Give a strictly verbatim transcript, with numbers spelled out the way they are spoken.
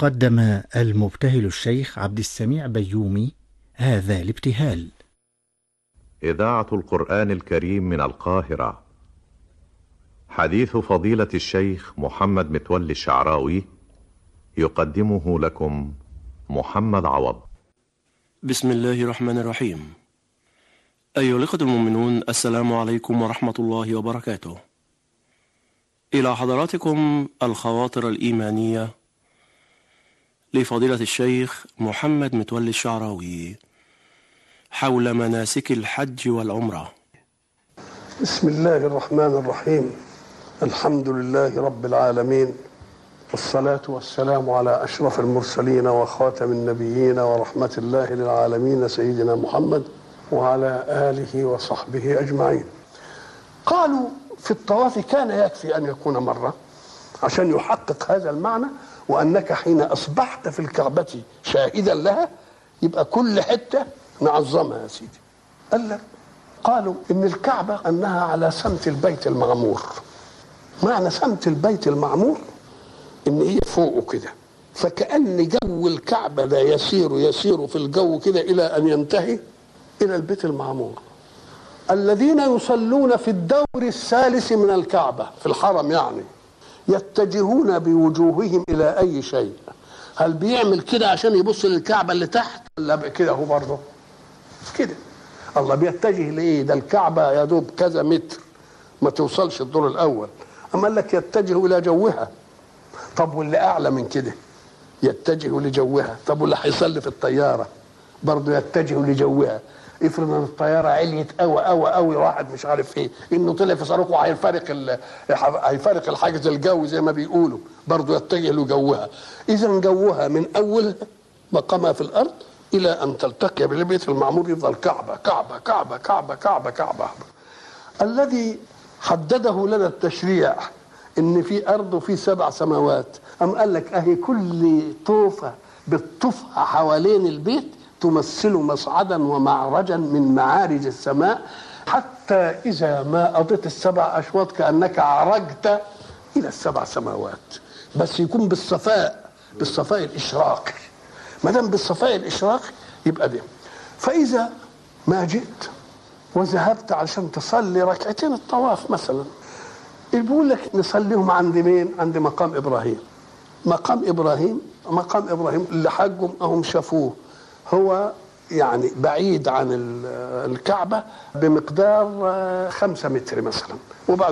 قدم المبتهل الشيخ عبد السميع بيومي هذا الابتهال. إذاعة القرآن الكريم من القاهرة. حديث فضيلة الشيخ محمد متولي الشعراوي يقدمه لكم محمد عوض. بسم الله الرحمن الرحيم. أيها الإخوة المؤمنون، السلام عليكم ورحمة الله وبركاته. إلى حضراتكم الخواطر الإيمانية لفضيلة الشيخ محمد متولي الشعراوي حول مناسك الحج والعمرة. بسم الله الرحمن الرحيم. الحمد لله رب العالمين، والصلاة والسلام على أشرف المرسلين وخاتم النبيين ورحمة الله للعالمين سيدنا محمد وعلى آله وصحبه أجمعين. قالوا في الطواف كان يكفي أن يكون مرة عشان يحقق هذا المعنى، وأنك حين أصبحت في الكعبة شاهدا لها يبقى كل حتة نعظمها يا سيدي. قال لك قالوا إن الكعبة أنها على سمت البيت المعمور. معنى سمت البيت المعمور إن هي فوقه كده، فكأن جو الكعبة لا يسير يسير في الجو كده إلى أن ينتهي إلى البيت المعمور. الذين يصلون في الدور الثالث من الكعبة في الحرم يعني يتجهون بوجوههم إلى أي شيء. هل بيعمل كده عشان يبص للكعبة اللي تحت، ولا كده هو برضه كده؟ الله بيتجه لإيه؟ ده الكعبة يا دوب كذا متر ما توصلش الدور الأول، أما قال لك يتجه إلى جوها. طب واللي أعلى من كده يتجه لجوها. طب واللي هيصلي في الطيارة برضه يتجه لجوها. افرض ان الطياره عليت قوي قوي قوي، واحد مش عارف ايه انه طلع في صاروخ وهيفارق هيفارق الحاجز الجوي زي ما بيقولوا، برضه يتجه لجوها. اذا جوها من اول مقامها في الارض الى ان تلتقي بالبيت المعمور يفضل كعبه كعبه كعبه كعبه كعبه كعبه. الذي حدده لنا التشريع ان في ارض وفي سبع سماوات، ام قال لك اهي كل طوفه بتطوفها حوالين البيت تمثل مصعدا ومعرجا من معارج السماء، حتى إذا ما قضيت السبع أشواط كأنك عرجت إلى السبع سماوات، بس يكون بالصفاء بالصفاء الإشراقي. ما دام بالصفاء الإشراقي يبقى ده. فإذا ما جئت وذهبت علشان تصلي ركعتين الطواف مثلا، بيقول لك نصليهم عند مين؟ عند مقام إبراهيم. مقام إبراهيم مقام إبراهيم اللي حجهم أهم شافوه، هو يعني بعيد عن الكعبة بمقدار خمسة متر مثلا، وبعد